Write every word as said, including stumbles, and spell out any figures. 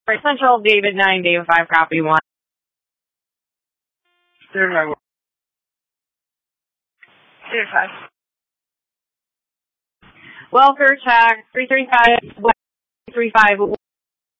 Right, Central, David nine, David five, copy one. David five. David five. Welfare check, three three five, three five.